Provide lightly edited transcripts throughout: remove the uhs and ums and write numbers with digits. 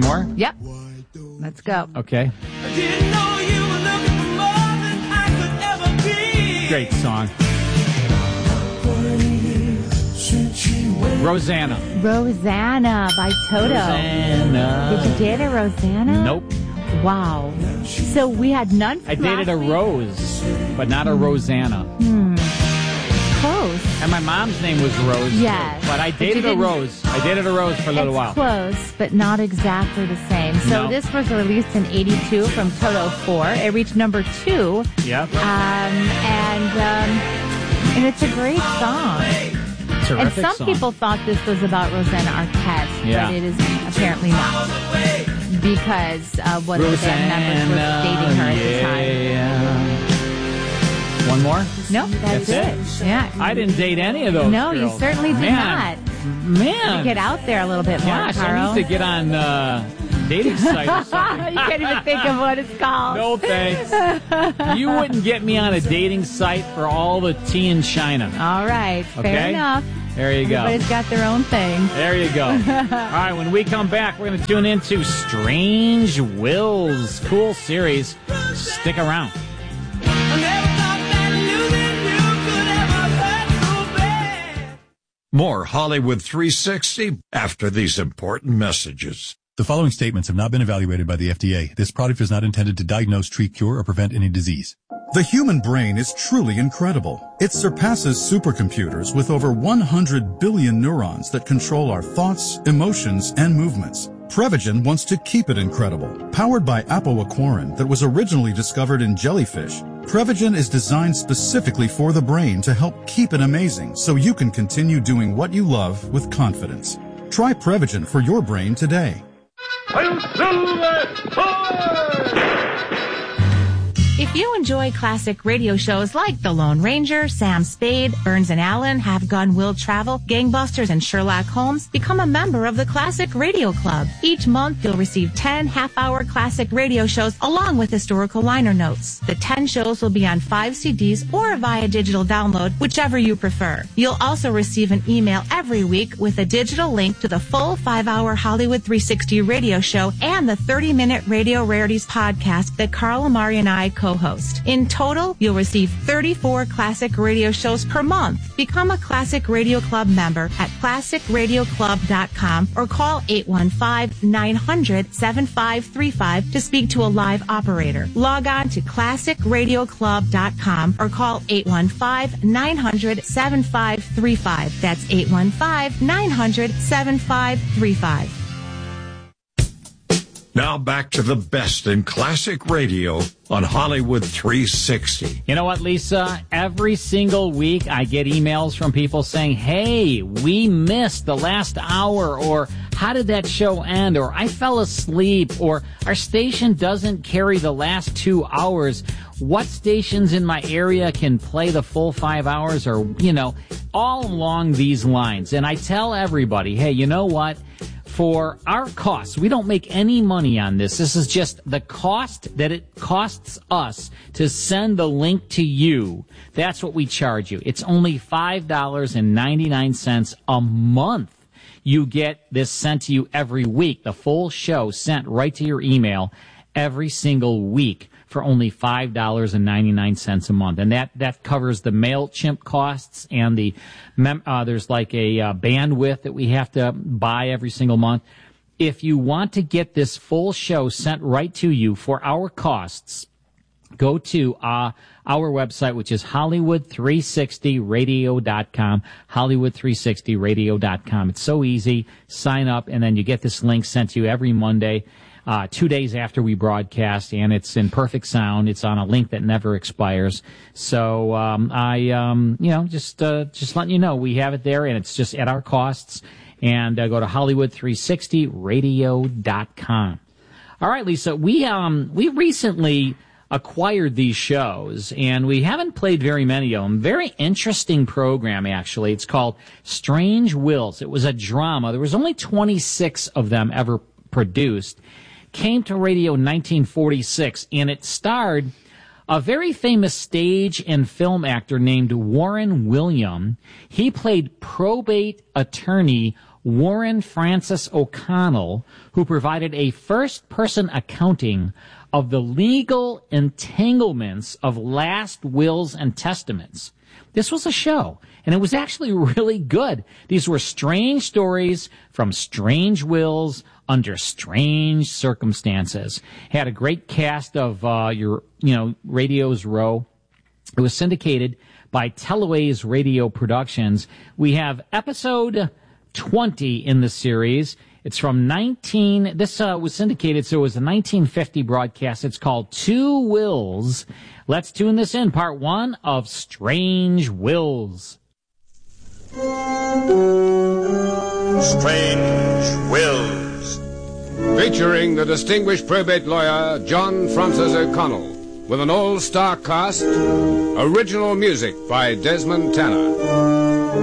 more? Yep. Let's go. Okay. I didn't know you were looking for more than I could ever be. Great song. Rosanna. Rosanna by Toto. Rosanna. Did you date a Rosanna? Nope. Wow. So we had none from I dated a last week? Rose, but not a Rosanna. Close. And my mom's name was Rose. Yes. But I But dated you a didn't- Rose. I dated a Rose for a little while. Close, but not exactly the same. So No. this was released in 82 from Toto 4. It reached number 2. Yep. And it's a great song. Terrific And some song. people thought this was about Rosanna Arquette, Yeah. but it is apparently not. Because one of the band members was dating her at the time. One more? No, that's it. Yeah. I didn't date any of those No, you girls. certainly did Man. Man. Get out there a little bit more, Gosh, Carl. I need to get on dating site or something. You can't even think of what it's called. No thanks. You wouldn't get me on a dating site for all the tea in China. All right, fair Okay. enough. There you go. Everybody's got their own thing. There you go. All right, when we come back, we're going to tune into Strange Wills. Cool series. Stick around. I never thought that losing you could ever hurt so bad. More Hollywood 360 after these important messages. The following statements have not been evaluated by the FDA. This product is not intended to diagnose, treat, cure, or prevent any disease. The human brain is truly incredible. It surpasses supercomputers with over 100 billion neurons that control our thoughts, emotions, and movements. Prevagen wants to keep it incredible. Powered by apoaquarin that was originally discovered in jellyfish, Prevagen is designed specifically for the brain to help keep it amazing so you can continue doing what you love with confidence. Try Prevagen for your brain today. If you enjoy classic radio shows like The Lone Ranger, Sam Spade, Burns and Allen, Have Gun Will Travel, Gangbusters, and Sherlock Holmes, become a member of the Classic Radio Club. Each month, you'll receive 10 half-hour classic radio shows along with historical liner notes. The 10 shows will be on 5 CDs or via digital download, whichever you prefer. You'll also receive an email every week with a digital link to the full 5-hour Hollywood 360 radio show and the 30-minute Radio Rarities podcast that Carl Amari and I co-host. In total, you'll receive 34 classic radio shows per month. Become a Classic Radio Club member at classicradioclub.com or call 815-900-7535 to speak to a live operator. Log on to classicradioclub.com or call 815-900-7535. That's 815-900-7535. Now back to the best in classic radio on Hollywood 360. You know what, Lisa? Every single week I get emails from people saying, hey, we missed the last hour, or how did that show end, or I fell asleep, or our station doesn't carry the last 2 hours. What stations in my area can play the full 5 hours, or, all along these lines. And I tell everybody, hey, you know what? For our costs, we don't make any money on this. This is just the cost that it costs us to send the link to you. That's what we charge you. It's only $5.99 a month. You get this sent to you every week, the full show sent right to your email every single week for only $5.99 a month. And that covers the MailChimp costs and the there's like a bandwidth that we have to buy every single month. If you want to get this full show sent right to you for our costs, go to our website, which is Hollywood360radio.com, Hollywood360radio.com. It's so easy. Sign up, and then you get this link sent to you every Monday. 2 days after we broadcast, and it's in perfect sound. It's on a link that never expires. So, just letting you know, we have it there, and it's just at our costs. And go to Hollywood360radio.com. All right, Lisa, we recently acquired these shows, and we haven't played very many of them. Very interesting program, actually. It's called Strange Wills. It was a drama. There was only 26 of them ever produced. Came to radio in 1946, and it starred a very famous stage and film actor named Warren William. He played probate attorney Warren Francis O'Connell, who provided a first-person accounting of the legal entanglements of last wills and testaments. This was a show, and it was actually really good. These were strange stories from strange wills under strange circumstances. Had a great cast of Radio's Row. It was syndicated by Teleways Radio Productions. We have episode 20 in the series. It's from this was syndicated, so it was a 1950 broadcast. It's called Two Wills. Let's tune this in, part 1 of Strange Wills. Strange Wills. Featuring the distinguished probate lawyer John Francis O'Connell, with an all-star cast, original music by Desmond Tanner.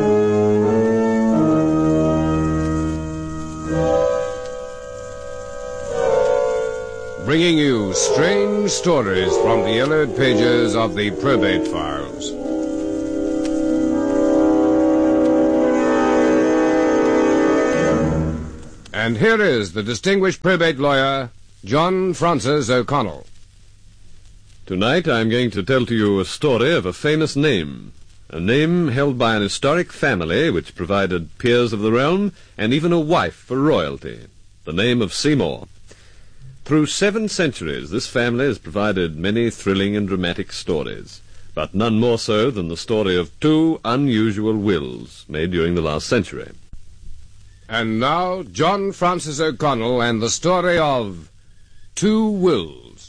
Bringing you strange stories from the yellowed pages of the probate files. And here is the distinguished probate lawyer, John Francis O'Connell. Tonight I'm going to tell to you a story of a famous name. A name held by an historic family which provided peers of the realm and even a wife for royalty. The name of Seymour. Through 7 centuries, this family has provided many thrilling and dramatic stories, but none more so than the story of 2 unusual wills made during the last century. And now, John Francis O'Connell and the story of 2 Wills.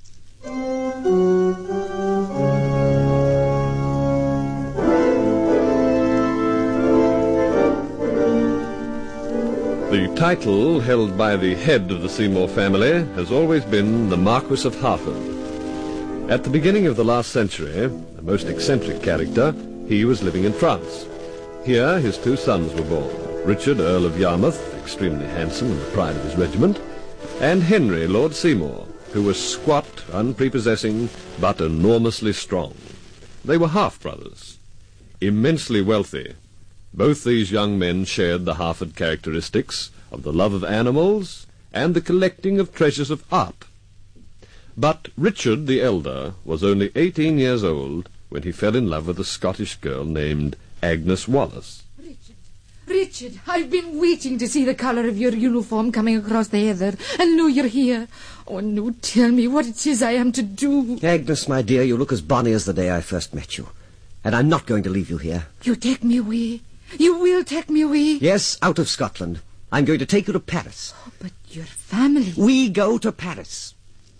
The title held by the head of the Seymour family has always been the Marquis of Harford. At the beginning of the last century, a most eccentric character, he was living in France. Here his 2 sons were born, Richard, Earl of Yarmouth, extremely handsome and the pride of his regiment, and Henry, Lord Seymour, who was squat, unprepossessing, but enormously strong. They were half-brothers, immensely wealthy. Both these young men shared the Harford characteristics of the love of animals and the collecting of treasures of art. But Richard the elder was only 18 years old when he fell in love with a Scottish girl named Agnes Wallace. Richard, I've been waiting to see the colour of your uniform coming across the heather, and now you're here. Oh, no, tell me what it is I am to do. Agnes, my dear, you look as bonny as the day I first met you. And I'm not going to leave you here. You take me away? You will take me away? Yes, out of Scotland. I'm going to take you to Paris. Oh, but your family... We go to Paris.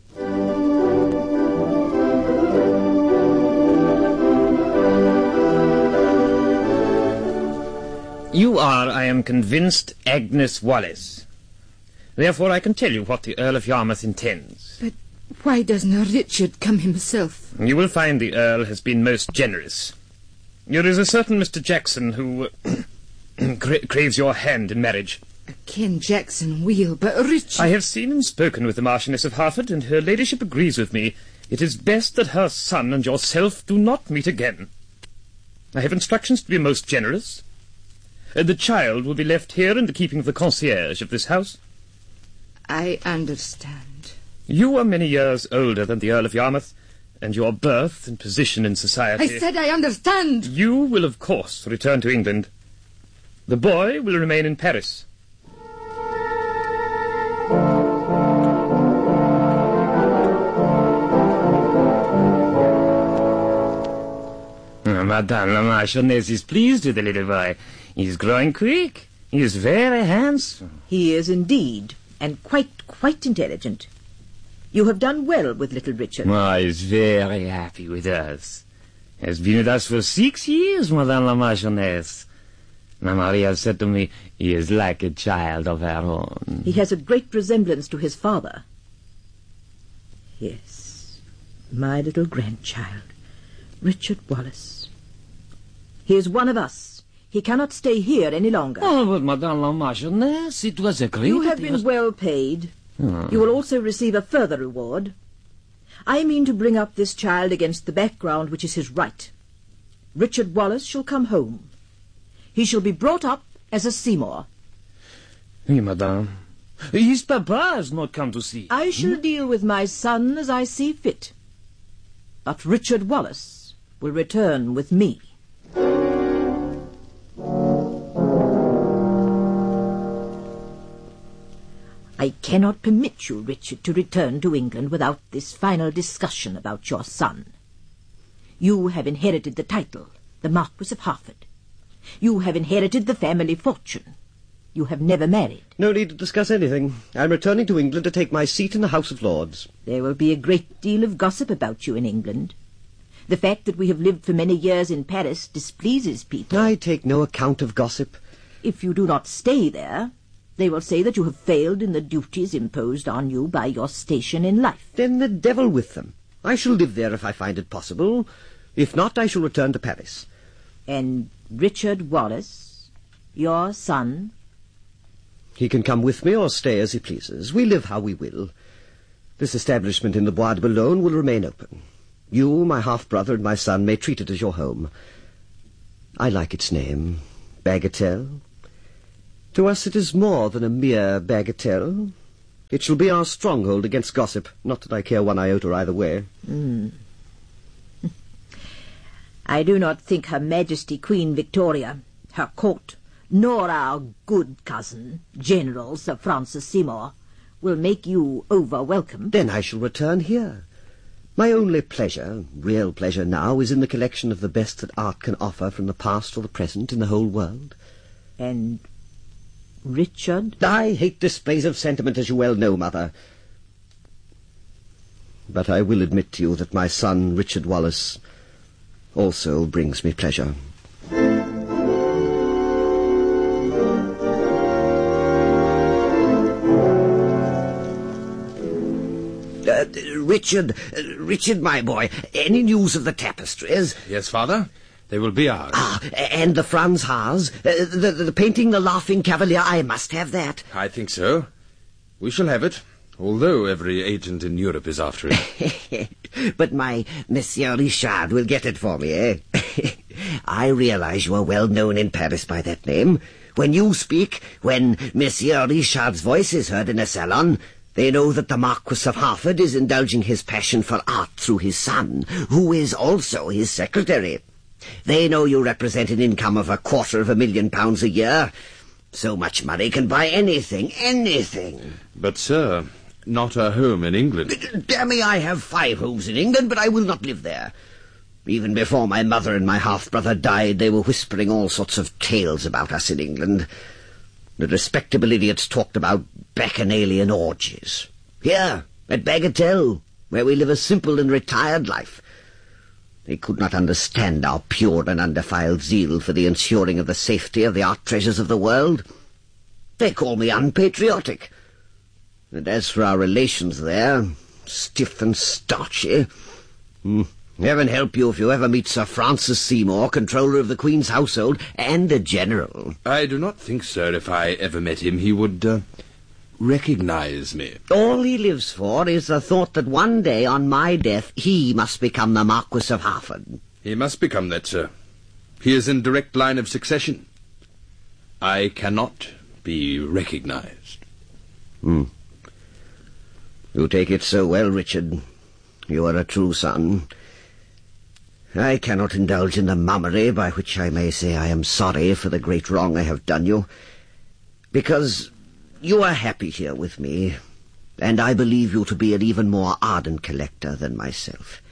You are, I am convinced, Agnes Wallace. Therefore I can tell you what the Earl of Yarmouth intends. But why doesn't Richard come himself? You will find the Earl has been most generous. There is a certain Mr. Jackson who craves your hand in marriage. Ken Jackson will, but Richard... I have seen and spoken with the Marchioness of Harford, and her ladyship agrees with me. It is best that her son and yourself do not meet again. I have instructions to be most generous. The child will be left here in the keeping of the concierge of this house. I understand. You are many years older than the Earl of Yarmouth, and your birth and position in society... I said I understand! You will, of course, return to England. The boy will remain in Paris. Madame la Marchioness is pleased with the little boy. He is growing quick. He is very handsome. He is indeed, and quite intelligent. You have done well with little Richard. Oh, he is very happy with us. He has been with us for 6 years, Madame la Marchioness. Ma Maria said to me, he is like a child of her own. He has a great resemblance to his father. Yes, my little grandchild, Richard Wallace. He is one of us. He cannot stay here any longer. Oh, but Madame la Marchioness, it was agreed. You have been well paid. You will also receive a further reward. I mean to bring up this child against the background which is his right. Richard Wallace shall come home. He shall be brought up as a Seymour. Oui, madame. His papa has not come to see. I shall deal with my son as I see fit. But Richard Wallace will return with me. I cannot permit you, Richard, to return to England without this final discussion about your son. You have inherited the title, the Marquis of Harford. You have inherited the family fortune. You have never married. No need to discuss anything. I'm returning to England to take my seat in the House of Lords. There will be a great deal of gossip about you in England. The fact that we have lived for many years in Paris displeases people. I take no account of gossip. If you do not stay there, they will say that you have failed in the duties imposed on you by your station in life. Then the devil with them. I shall live there if I find it possible. If not, I shall return to Paris. And Richard Wallace, your son? He can come with me or stay as he pleases. We live how we will. This establishment in the Bois de Boulogne will remain open. You, my half-brother, and my son may treat it as your home. I like its name, Bagatelle. To us it is more than a mere bagatelle. It shall be our stronghold against gossip, not that I care one iota either way. I do not think Her Majesty Queen Victoria, her court, nor our good cousin, General Sir Francis Seymour, will make you over-welcome. Then I shall return here. My only pleasure, real pleasure now, is in the collection of the best that art can offer from the past or the present in the whole world. And Richard? I hate displays of sentiment, as you well know, Mother. But I will admit to you that my son, Richard Wallace, also brings me pleasure. Richard, my boy, any news of the tapestries? Yes, Father. They will be ours. And the Franz Haas? The painting The Laughing Cavalier, I must have that. I think so. We shall have it, although every agent in Europe is after it. But my Monsieur Richard will get it for me, eh? I realize you are well known in Paris by that name. When you speak, when Monsieur Richard's voice is heard in a salon, they know that the Marquis of Harford is indulging his passion for art through his son, who is also his secretary. They know you represent an income of £250,000 a year. So much money can buy anything, anything. But, sir, not a home in England. Dammy, I have 5 homes in England, but I will not live there. Even before my mother and my half-brother died, they were whispering all sorts of tales about us in England. The respectable idiots talked about bacchanalian orgies. Here, at Bagatelle, where we live a simple and retired life. They could not understand our pure and undefiled zeal for the ensuring of the safety of the art treasures of the world. They call me unpatriotic. And as for our relations there, stiff and starchy. Heaven help you if you ever meet Sir Francis Seymour, controller of the Queen's household, and a general. I do not think, sir, if I ever met him, he would recognize me. All he lives for is the thought that one day, on my death, he must become the Marquis of Harford. He must become that, sir. He is in direct line of succession. I cannot be recognized. You take it so well, Richard. You are a true son. I cannot indulge in the mummery by which I may say I am sorry for the great wrong I have done you, because you are happy here with me, and I believe you to be an even more ardent collector than myself.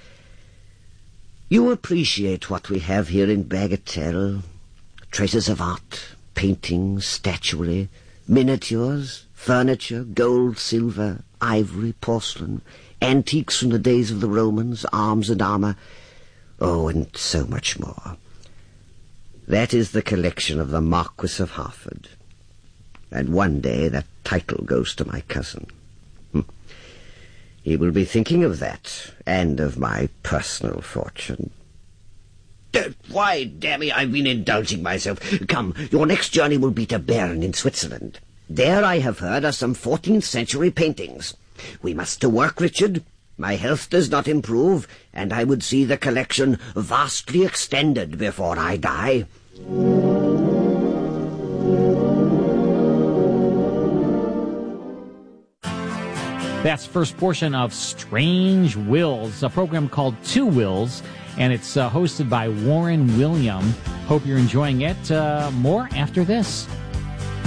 You appreciate what we have here in Bagatelle, treasures of art, paintings, statuary, miniatures, furniture, gold, silver, ivory, porcelain, antiques from the days of the Romans, arms and armour. Oh, and so much more. That is the collection of the Marquis of Harford. And one day that title goes to my cousin. He will be thinking of that, and of my personal fortune. Why, dammy, I've been indulging myself. Come, your next journey will be to Bern in Switzerland. There, I have heard, are some 14th century paintings. We must to work, Richard. My health does not improve, and I would see the collection vastly extended before I die. That's first portion of Strange Wills, a program called Two Wills, and it's hosted by Warren William. Hope you're enjoying it. More after this.